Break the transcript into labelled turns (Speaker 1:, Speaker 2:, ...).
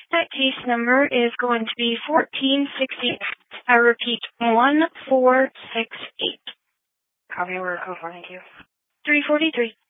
Speaker 1: That case number is going to be 1468. I repeat, 1468.
Speaker 2: Copy, we're code 4, thank you.
Speaker 1: 343.